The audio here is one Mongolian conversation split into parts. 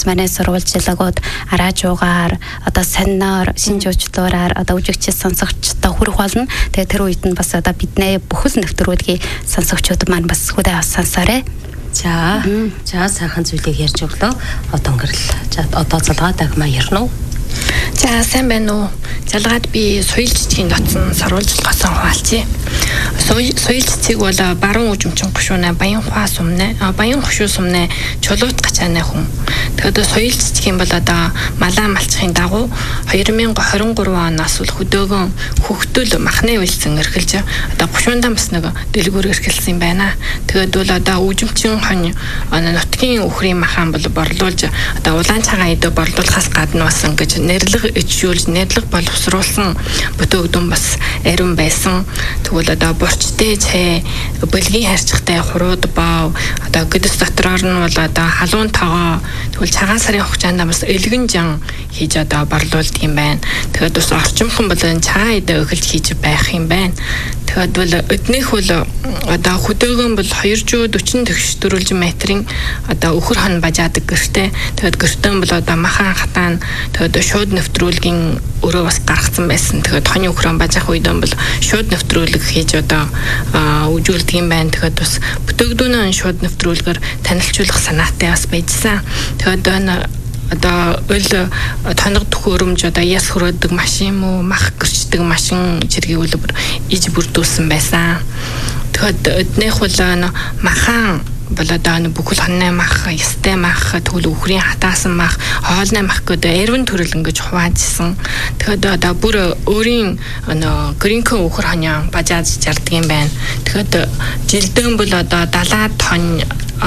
манай сурвалжлагууд радиогаар одоо сониноор шинж уучлаараар одоо үжигч сонсогчтой хүрэх болно. Тэгээд тэр үед нь бас одоо бидний бүхэл нэвтрүүлгийн сонсогчдод маань бас хүлээн авсан сонсоорой. За сайхан зүйлийг ярьж өглөө. Одоо өнгөрл. За одоо залгаад агмаа ярина уу? За сайн байна уу? Залгаад би соёл цэцгийн дотсон сурвалжлагаасан хуваалцъя. Соёл цэцэг бол баруун үжимчин гушууна баян хаа сумнэ баян гушуу сумнэ чулуут гачаанаа хүн. Тэгэхээр соёл цэцгийн бол одоо малаа малчхийн дагуу 2023 оноос үл хөдөөгөн хөхтөл махны үйлсэн эрхэлж одоо гушуундаа бас нэг дэлгүүр эрхэлсэн юм байна. Тэгээд бол одоо үжимчин хонь нутгийн өхрийн махан бол борлуулж одоо улаан цагаан идэ борлуулахаас гадна бас ингэж нэрлэг ичүүлж нэрлэг боловсруулсан бүтээгдэхүүн бас ариун байсан. Тэгвэл одоо борчтой цай, бэлгийн харьцагтай хурууд баав, одоо гэдэс дотроор нь бол одоо халуун тогоо, тэгвэл цагаан сарын хугацаанд бас элгэн жан хийж одоо борлуулдаг юм байна. Тэгээд бас орчимхон болон цагаан идэ өгөлж хийж байх юм байна. Тэгээд бол өднөх бол одоо хөдөөгөн бол 240 төгш дөрвөлж метрийн одоо өхөр хон бажаадаг гэртэй. Тэгээд гэртэн бол одоо махан хатаан тэгээд шууд нэвтрүүлгийн өрөө бас гаргацсан байсан. Тэгээд хонь өхрөн бажаах үед бол шууд нэвтрүүлэг хийж одоо үжүүлдэг юм байна. Тэгээд бас бүтээгдэхүүнээ шууд нэвтрүүлгээр танилцуулах санаатай бас байжсан. Тэгээд одоо өл тоног төхөөрөмж одоо яс хөрөөдөг машин муу мах гэрчдэг машин зэргийн үлбэр иж бүрдүүлсэн байсан. Тэгэхээр өднөх бол махан бол одоо бүхэл хонны мах, ястай мах, тэгвэл өхрийн хатаасан мах, хоолны мах гэдэг эрвэн төрөл ингэж хуваажсан. Тэгэхээр одоо бүр өөрийн гринкэн өхөр хоньяан бажааж зардаг юм байна. Тэгэхээр жилдэн бол одоо 70 тонн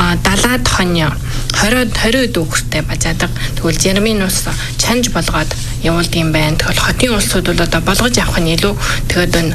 20 дүүхтэй бажаадаг. Тэгвэл Жермийн ус чанж болгоод явуулдаг юм байна. Тэгвэл хотын улсууд бол одоо болгож авах нь илүү тэгээд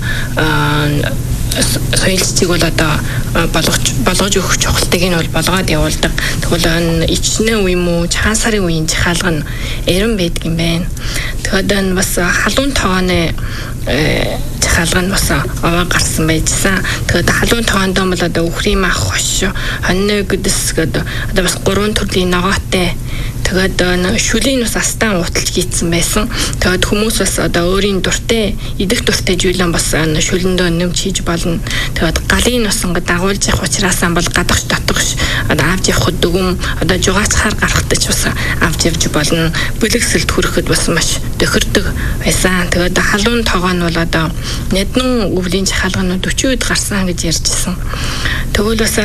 соёл цэцэг бол одоо болгож өгөх чухалтыг нь бол болгоод явуулдаг. Тэгвэл ичнэ үе юм уу, цагаан сарын үеийн жихаалга нь эрен байдаг юм байна. Тэгээд бас халуун тогооны жихаалга нь бас аваа гарсан байжсан. Тэгээд халуун тогоонд бол одоо өхрийн мах, хош, хоньны гэдэс гэдэг одоо бас 3 төрлийн ногоотой. Тэгээд шүлийн бас астан уталж гийцсэн байсан. Тэгээд хүмүүс бас одоо өөрийн дуртай, идэх дуртай зүйлэн бас шүлэндөө нэмж хийж болно. Тэгээд галын ус ингэ дагуулж явах учраас бол гадагш дотгош одоо авч явах дүгм одоо жугаацхаар гарахтаж бас авч явж болно. Бүлэгсэлд хүрэхэд бас маш тохирдог байсан. Тэгээд халуун тогоо нь бол одоо нэднэн өвлийн жахалганууд 40 үед гарсан гэж ярьжсэн. Тэгвэл бас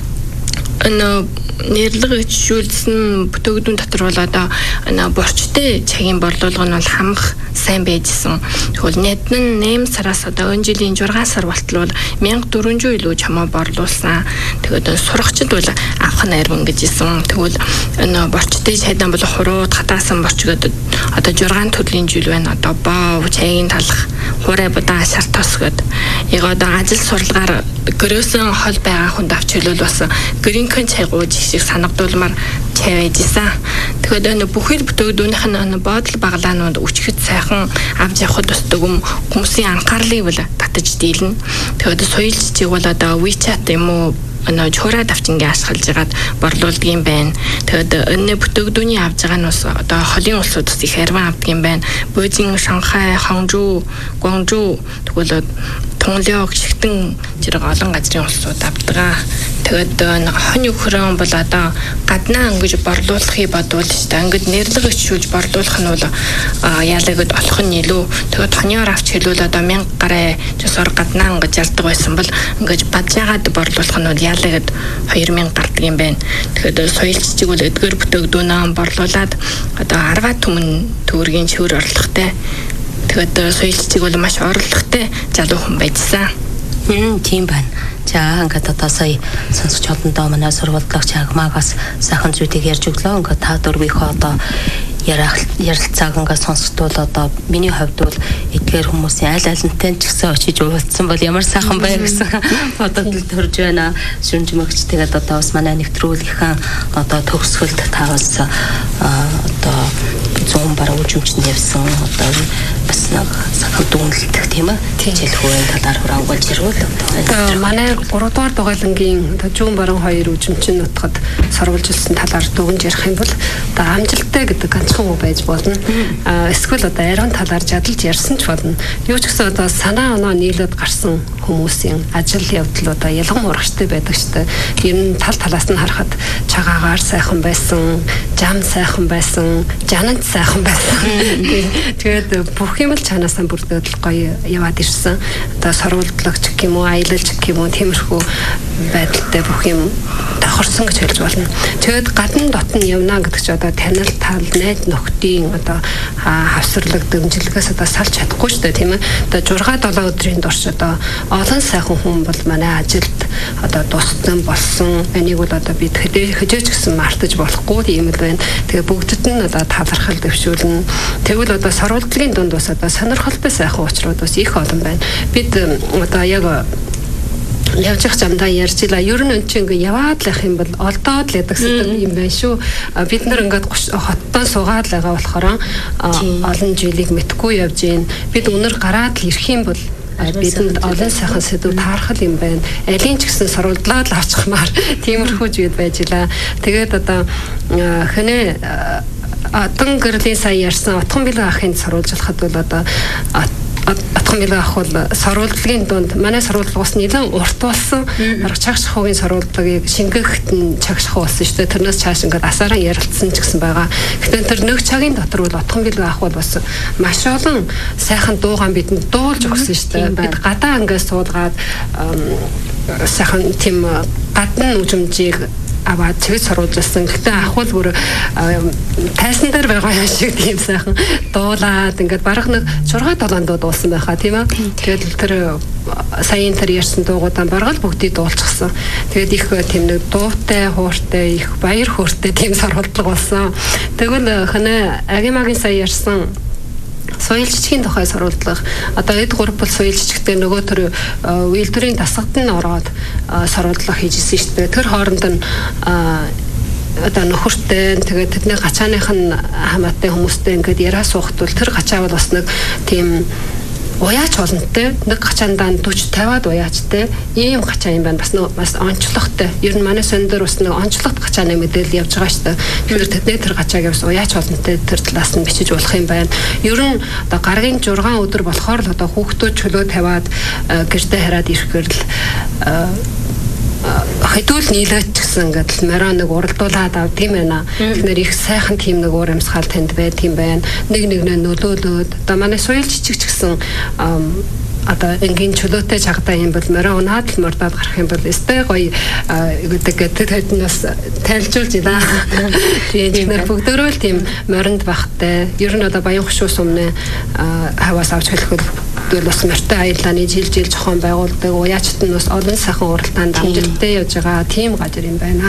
нэрлэг ичүүлсэн бүтээгдэхүүн дотор бол одоо борчтой цагийн борлуулга нь бол хамх сайн байжсэн. Тэгвэл нэднэн 8 сараас одоо өн жилийн 6 сар болтол 1400 илүү чамаа борлуулсан. Тэгээд сурагчид бол авах нь арвин гэж хэлсэн. Тэгвэл борчтой чайдан бол хурууд хатаасан борч гэдэг одоо 6 төрлийн жил байна. Одоо боо, чайгийн талах, хураа будаан шар тос гэдэг. Яг одоо ажил сурлагаар гөрөөсөн хол байгаа хүнд авч хэлвэл бас гринкэн чай гууж шиг санагдуулмаар чай байжсэн. Тэгэхээр бүхэл бүтээгдэхүүнийх нь бодол баглаанууд өчгөд сайхан авч явахд тусдаг хүмүүсийн анхаарлыг бол татаж дийлнэ. Тэгэхээр соёл цэцэг бол одоо WeChat юм уу чураа давчингийн ашиглаж ягаад борлуулдаг юм байна. Тэгээд энэ бүтээгдэхүүний авж байгаа нь бас одоо холын улсуудаас их арван авдаг юм байна. Бээжин, Шанхай, Хонжу, Гуанчжоу тэгвэл Тунлёг, Шигтэн зэрэг олон газрын улсууд авдаг. Тэгээд хонь өхрөн бол одоо гаднаа ингэж борлуулахыг бодвол шүү дээ. Ингээд нэрлэг ичүүлж борлуулах нь бол яалагд олох нь илүү. Тэгээд хоньоор авч хэлвэл одоо 1000 гаруй жосоор гаднаа ингэж ярддаг байсан бол ингэж бажаагаад борлуулах нь бол яалагд 2000 гардаг юм байна. Тэгэхээр соёл цэцэг бол эдгээр бүтээгдэхүүнээ борлуулад одоо 10 түмэн төгрөгийн чивэр орлоготой. Тэгээд соёл цэцэг бол маш орлоготой залуу хүн байжсан. Тийм байна. За ингээд одоо сая сонсогч олондоо манай сурвалжлагч агмаагаас сайхан зүйлийг ярьж өглөө. Ингээд та дөрвийнхөө одоо ярилцааг ингээд сонсдвол одоо миний хувьд бол эдгээр хүмүүсийн аль алинтай ч гэсэн очиж уулзсан бол ямар сайхан бай гэсэн бодогдол төрж байна. Шүнжмэгч тэгээд одоо бас манай нэвтрүүлгийнхэн одоо төгсгөлд та бас одоо зүүн баруун үжимчнд явсан одоо бас нэг санхүү дүнэлтэх тийм ээ. Хичээлхүүн талаар хурангуйж ирвэл манай 3 дугаар дугаалангийн жүүн баруун 2 үжимчин нутгад сурвалжилсан талаар дүгнж ярих юм бол амжилттай гэдэг ганцхан үг байж болно. Эсвэл ариун талаар жадалж ярьсан ч болно. Юу ч гэсэн санаа оноо нийлээд гарсан хүмүүсийн ажил явдал ялган урагштай байдаг ч ер нь тал талаас нь харахад цагаагаар сайхан байсан, жам сайхан байсан, жанант сайхан байсан. Тэгээд бүх юм л чанаасаа бүрдээд гоё яваад ирсэн. Сурвалжлагч гэх юм уу, аялалч гэх юм уу, тиймэрхүү байдалтай бүх юм тохирсон гэж хэлж болно. Тэгээд гадна дотн явна гэдэг чинь танил тал найз нөхдийн хавсарлаг дэмжлэгээс салж чадахгүй шүү дээ, тийм ээ. 6-7 өдрийн турш олон сайхан хүн бол манай ажилд туссан болсон. Энийг бол бид хөжөөч гэсэн мартаж болохгүй юм л байна. Тэгээ бүгдд нь талархал дэвшүүлнэ. Тэгвэл сурвалжлагын дунд бас сонирхолтой сайхан учрууд бас их олон байна. Бид яг явж явах замдаа ярьжила. Ер нь энэ чинь яваад л явах юм бол олдоод л яддаг юм байна шүү. Бид нар ингээд хоттоо суугаад л байгаа болохоор олон жилиг мэдхгүй явж гин. Бид өнөр гараад л ирэх юм бол бидэнд олон сайхан сэдв таархал юм байна. Алийн ч гэсэн сурвалжлаад л авчихмаар тиймэрхүү зүйл байж илаа. Тэгээд хэнэ атан гэрлийн сая ярьсан отхон бэлэг ахын сурвалжлахад бол атхан бэлэг ах бол сурвалжлагын дунд манай сурвалжлагаас нэлээд урт болсон. Чагш хуугийн сурвалжлагыг шингээхэд нь чагш хуу болсон шүү дээ. Тэрнээс цааш ингээд асаараа ярилцсан ч гэсэн байгаа. Гэхдээ тэр нэг цагийн дотор бол отхон бэлэг ах бол бас маш олон сайхан дуугаан бидэнд дуулж өгсөн шүү дээ. Бид гадаа ингээд суулгаад сайхан тийм гадна үжимжийг аваад цэвэр сурвалжилсан. Гэхдээ ахвал бүр тайсан дээр байгаа юм шиг тийм сайхан дуулаад ингээд барах нэг 6-7 дуу дуулсан байхаа тийм ээ. Тэгээд тэр саяын тэр ярьсан дуугуудаа баргал бүгдийг дуулчихсан. Тэгээд их тийм нэг дуутай, хууртай, их баяр хөөртэй тийм сурвалжлага болсон. Тэгвэл хэнэ агимагийн сая ярьсан соёл жижигний тухай сурвалжлах эд гурав бол соёл жижигтэй нөгөө төр үйлдвэрийн дасгад нь ороод сурвалжлах хийжсэн шүү дээ. Тэр хооронд нь нөхөртэй тэгээд тэдний гачааных нь хамаатай хүмүүстэй ингээд яриа суухт бол тэр гачаа бол бас нэг тийм уяач олонтой нэг гачаандаа 40-50-аад уяачтай ийм гачаа юм байна. Бас онцлогтой. Ер нь манай сон дээр бас нэг онцлогт гачааны мэдээлэл явж байгаа шүү дээ. Тэгэхээр тэдний тэр гачааг бас уяач олонтой тэр талаас нь бичиж болох юм байна. Ер нь гаргийн 6 өдөр болохоор л хүүхдүүд чөлөө тавиад гэртээ хараад ирэхээр л хэдүүл нийлээд ч гэсэн ингээд л мороо нэг уралдуулаад ав тийм байна. Тэгэхээр их сайхан тийм нэг уур амьсгал танд байт юм байна. Нэг нэгнээ нөлөөлөөд манай соёл жижиг ч гэсэн энгийн чөлөөтэй чагтаа юм бол мороо унаад л мордоод гарах юм бол өстэй гоё гэдэг тэднээс танилцуулж байна. Тэгээд нэр бүгдөө л тийм моринд бахтай. Ер нь баян хушуу сумны хаваас авч хэлэхэд бас морьтой аяллааны жил зохион байгуулдаг уяачт нь бас олон сайхан уралдаанд амжилттай явж байгаа тийм газар юм байна.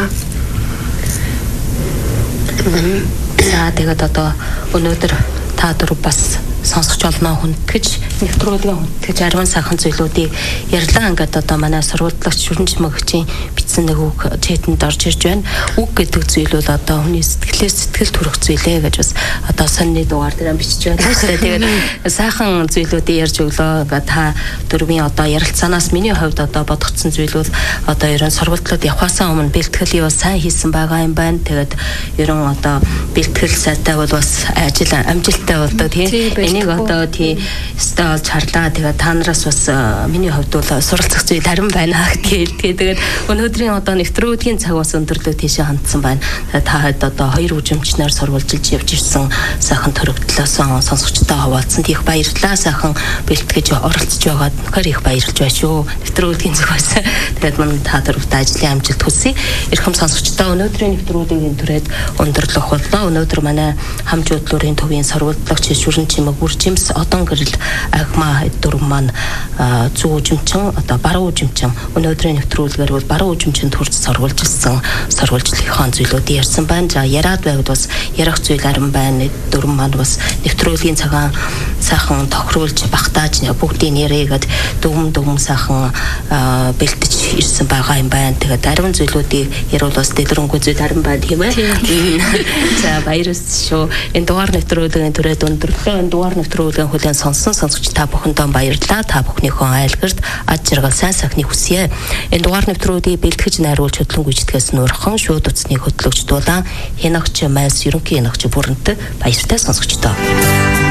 За тэгээд өнөөдөр та дөрөв бас сонсож олно хүндгэж нэвтрүүлгийн хүндгэж ариун сайхан зүйлүүдийг ярьлаа. Ингээд манай сурвалжлагч Шүрэнж мөгчийн бичсэн нэг үг чэтэнд орж ирж байна. Үг гэдэг зүйл бол хүний сэтгэлээс сэтгэл төрөх зүйлээ гэж бас сонины дугаар дээр бичиж байна. Тэгээд сайхан зүйлүүдийг ярьж өглөө. Ингээд та дөрвийн ярилцаанаас миний хувьд бодогдсон зүйл бол ерөн сурвалжлаад явхаасаа өмнө бэлтгэл юу сайн хийсэн байгаа юм байна. Тэгээд ерөн бэлтгэл сайтай бол бас ажил амжилттай болдог тийм. Энийг тий стайл чарлаа. Тэгээд та нараас бас миний хувьд бол суралцах зүйл харин байна гэдгийг. Тэгээд өнөөдрийн нэвтрүүлгийн цаг бас өндөрлөө тийшээ хандсан байна. Та хэд 2 үжимчнээр сурвалжилж явж ирсэн сайхан төрөгдлөөс сонсогчтой хаваалцсан их баярлалаа. Сайхан бэлтгэж оролцож байгаад үнэхээр их баярлж байна шүү. Нэвтрүүлгийн зүгээс. Тэгээд мань та дөрөвтэй ажлын амжилт хүсье. Эрхэм сонсогчтой өнөөдрийн нэвтрүүлгийн түрээд өндөрлөх боллоо. Өнөөдөр манай хамж хөтлөөрийн төвийн сурвалжлагч Шүрэнж Жимс одон гэрэл агма дөрөв маань зүү үжимчин баруун үжимчин өнөөдрийн нэвтрүүлгээр бол баруун үжимчинд хурц сурвалжилсан сурвалжлынхаа зүйлүүдийг ярьсан байна. За яриад байвал бас ярих зүйл арин байна. Дөрөв маань бас нэвтрүүлгийн цагаан сайхан тохируулж багтааж бүгдийн нэрээгээд дүм сайхан бэлтэж ирсэн байгаа юм байна. Тэгээд ариун зүйлүүдийг ярил бас дэлгэрэнгүй зүйл харин байна тийм ээ. За баярлалаа шүү. Энэ дугаар нэвтрүүлгийн түрээд өндөрлөө энэ дугаар нэвтрүүлгийн хүлээн сонсон сонсогч та бүхэндээ баярлалаа. Та бүхнийхөө айлгэрт аж жаргал сайн сайхны хүсье. Энэ дугаар нэвтрүүлгийг бэлтгэж найруулж хөтлөн гүйцэтгэсэн урхан шууд утасны хөтлөгч дулаан хянагч майс ерөнхий хянагч бүрэнтэй баяртай сонсогчдоо.